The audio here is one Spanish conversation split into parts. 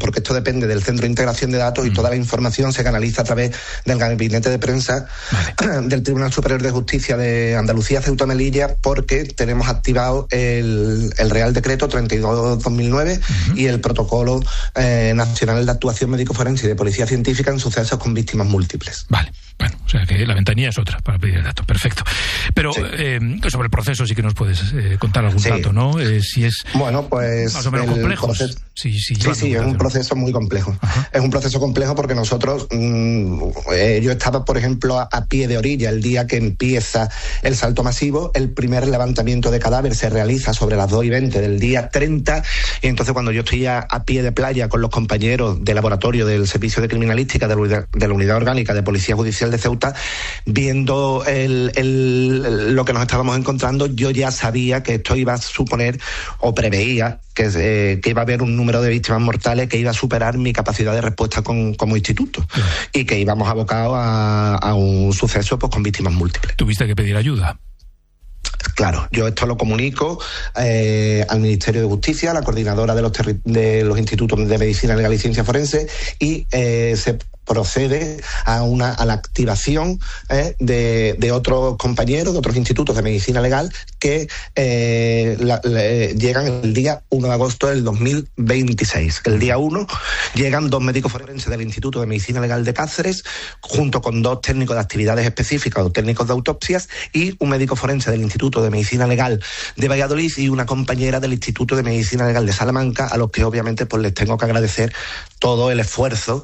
porque esto depende del Centro de Integración de Datos y toda la información se canaliza a través del gabinete de prensa del Tribunal Superior de Justicia de Andalucía, Ceuta y Melilla, porque tenemos activado el Real Decreto 32/2009 y el Protocolo Nacional de Actuación Médico-Forense y de Policía Científica en sucesos con víctimas múltiples. Vale, bueno, o sea que la ventanilla es otra para pedir el dato, perfecto. Pero sí. Sobre el proceso sí que nos puedes contar algún dato, ¿no? Si es bueno, pues más o menos complejo. Sí, es un proceso muy complejo. Ajá. Es un proceso complejo porque nosotros, yo estaba, por ejemplo, a pie de orilla el día que empieza el salto masivo. El primer levantamiento de cadáver se realiza sobre las 2:20 del día 30, y entonces cuando yo estoy a pie de playa con los compañeros de laboratorio del Servicio de Criminalística de la Unidad Orgánica de Policía Judicial de Ceuta, viendo lo que nos estábamos encontrando, yo ya sabía que esto iba a suponer, o preveía, que iba a haber un número de víctimas mortales que iba a superar mi capacidad de respuesta como instituto, y que íbamos abocados a un suceso pues con víctimas múltiples. ¿Tuviste que pedir ayuda? Claro, yo esto lo comunico al Ministerio de Justicia, a la coordinadora de los institutos de Medicina Legal y Ciencia Forense, y se procede a la activación de otros compañeros, de otros institutos de medicina legal que llegan el día 1 de agosto del 2026. El día 1 llegan 2 médicos forenses del Instituto de Medicina Legal de Cáceres, junto con 2 técnicos de actividades específicas o técnicos de autopsias, y un médico forense del Instituto de Medicina Legal de Valladolid y una compañera del Instituto de Medicina Legal de Salamanca, a los que obviamente pues les tengo que agradecer todo el esfuerzo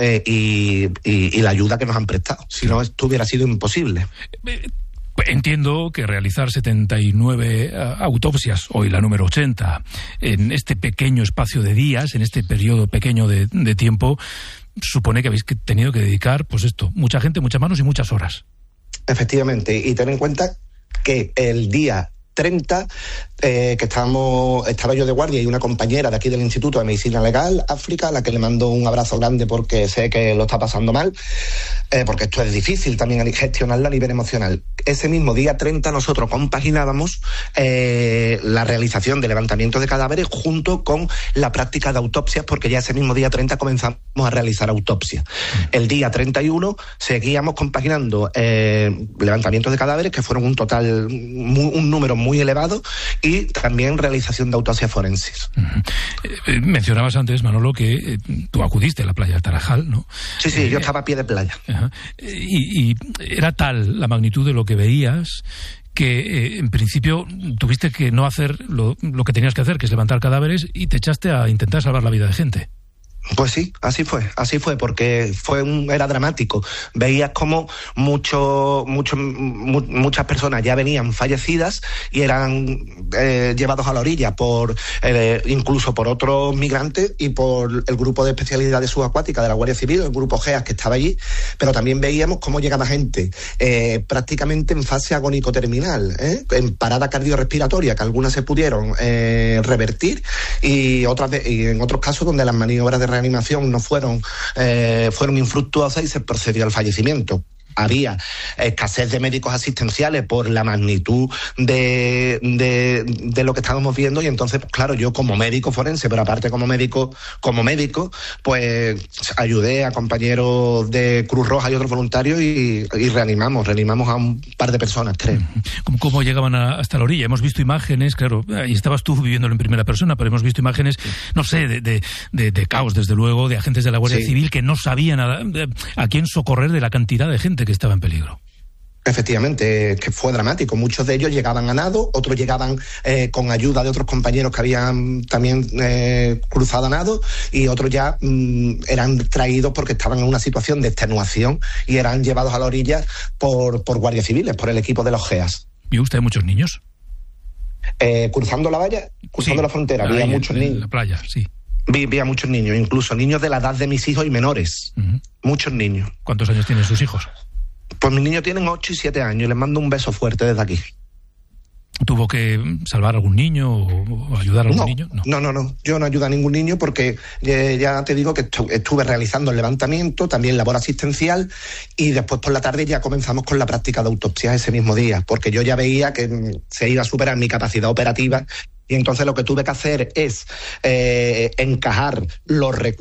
y la ayuda que nos han prestado. Si no, esto hubiera sido imposible. Entiendo que realizar 79 autopsias, hoy la número 80, en este pequeño espacio de días, en este periodo pequeño de tiempo, supone que habéis tenido que dedicar, pues esto, mucha gente, muchas manos y muchas horas. Efectivamente, y ten en cuenta que el día 30, que estaba yo de guardia y una compañera de aquí del Instituto de Medicina Legal, África, a la que le mando un abrazo grande porque sé que lo está pasando mal, porque esto es difícil también gestionarlo a nivel emocional. Ese mismo día 30 nosotros compaginábamos la realización de levantamientos de cadáveres junto con la práctica de autopsias, porque ya ese mismo día 30 comenzamos a realizar autopsias. El día 31 seguíamos compaginando levantamientos de cadáveres, que fueron un número muy elevado, y también realización de autopsias forenses. Mencionabas antes, Manolo, que tú acudiste a la playa de Tarajal, ¿no? Sí, yo estaba a pie de playa. Y era tal la magnitud de lo que veías que en principio tuviste que no hacer lo que tenías que hacer, que es levantar cadáveres, y te echaste a intentar salvar la vida de gente. Pues sí, así fue, porque era dramático. Veías como muchas personas ya venían fallecidas y eran llevados a la orilla incluso por otros migrantes y por el grupo de especialidades subacuáticas de la Guardia Civil, el grupo GEAS que estaba allí, pero también veíamos cómo llegaba gente prácticamente en fase agónico-terminal, en parada cardiorrespiratoria, que algunas se pudieron revertir, y en otros casos donde las maniobras de reanimación no fueron infructuosas y se procedió al fallecimiento. Había escasez de médicos asistenciales por la magnitud de lo que estábamos viendo, y entonces, claro, yo como médico forense, pero aparte como médico, pues ayudé a compañeros de Cruz Roja y otros voluntarios y reanimamos a un par de personas, 3. ¿Cómo llegaban hasta la orilla? Hemos visto imágenes, claro, y estabas tú viviéndolo en primera persona, pero hemos visto imágenes, no sé, de caos, desde luego, de agentes de la Guardia Civil que no sabían a quién socorrer de la cantidad de gente que estaba en peligro. Efectivamente, que fue dramático. Muchos de ellos llegaban a nado, otros llegaban con ayuda de otros compañeros que habían también cruzado a nado, y otros ya eran traídos porque estaban en una situación de extenuación y eran llevados a la orilla por guardias civiles, por el equipo de los GEAS. ¿Vio usted muchos niños? Cruzando la valla, la frontera, había muchos niños. En la playa, sí. Vi a muchos niños, incluso niños de la edad de mis hijos y menores. Muchos niños. ¿Cuántos años tienen sus hijos? Pues mis niños tienen 8 y 7 años, y les mando un beso fuerte desde aquí. ¿Tuvo que salvar a algún niño o ayudar a algún niño? No, yo no ayudo a ningún niño porque ya te digo que estuve realizando el levantamiento, también labor asistencial, y después por la tarde ya comenzamos con la práctica de autopsia ese mismo día, porque yo ya veía que se iba a superar mi capacidad operativa, y entonces lo que tuve que hacer es encajar los recursos